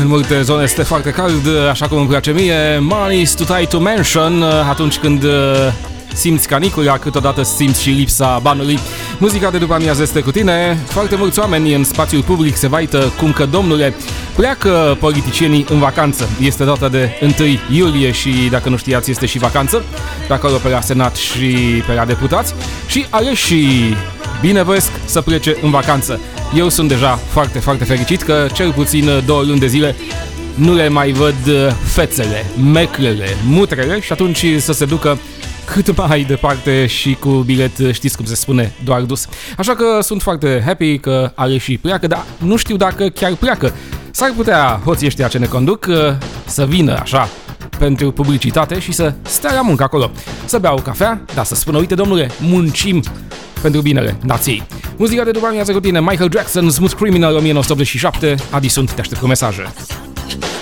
În multe zone este foarte cald, așa cum îmi place mie. Money's too tight to mention, atunci când simți canicula, câteodată simți și lipsa banului. Muzica de după amiază este cu tine. Foarte mulți oameni în spațiul public se vaită cum că, domnule, pleacă politicienii în vacanță. Este data de 1 iulie și, dacă nu știați, este și vacanță pe acolo, pe la Senat și pe la deputați. Și aleșii binevoiesc să plece în vacanță. Eu sunt deja foarte, foarte fericit că cel puțin 2 luni de zile nu le mai văd fețele, meclele, mutrele și atunci să se ducă cât mai departe și cu bilet, știți cum se spune, doar dus. Așa că sunt foarte happy că aleșii pleacă, dar nu știu dacă chiar pleacă. S-ar putea hoții ăștia ce ne conduc să vină așa pentru publicitate și să stea la muncă acolo, să bea o cafea, dar să spună, uite domnule, muncim pentru binele nației. Muzica de după amiază cu tine, Michael Jackson, Smooth Criminal, 1987. Adi sunt, te aștept cu mesaje.